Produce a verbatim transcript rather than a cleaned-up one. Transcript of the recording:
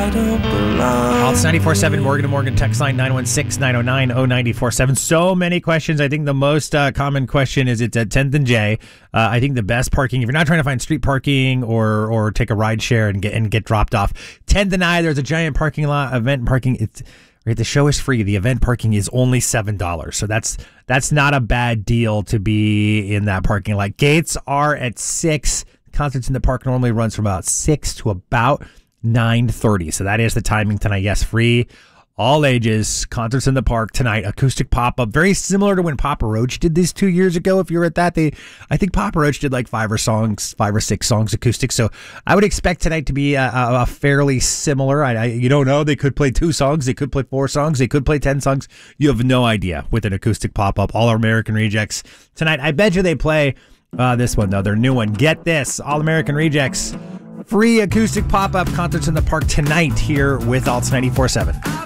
I don't belong. It's ninety-four point seven Morgan to Morgan text line nine one six, nine oh nine, oh nine four seven. So many questions. I think the most uh, common question is it's at tenth and J. Uh, I think the best parking, if you're not trying to find street parking or or take a ride share and get and get dropped off, tenth and I, there's a giant parking lot, event parking. It's right. The show is free. The event parking is only seven dollars. So that's that's not a bad deal to be in that parking lot. Gates are at six. Concerts in the park normally runs from about six to about nine thirty. So that is the timing tonight. Yes, free, all ages, concerts in the park tonight, acoustic pop-up, very similar to when Papa Roach did this two years ago. If you were at that, they, I think Papa Roach did like five or songs, five or six songs acoustic. So I would expect tonight to be a, a, a fairly similar. I, I, you don't know. They could play two songs. They could play four songs. They could play ten songs. You have no idea with an acoustic pop-up. All American Rejects tonight. I bet you they play uh, this one, though, their new one. Get this, All American Rejects. Free acoustic pop-up concerts in the park tonight here with Alts ninety-four point seven.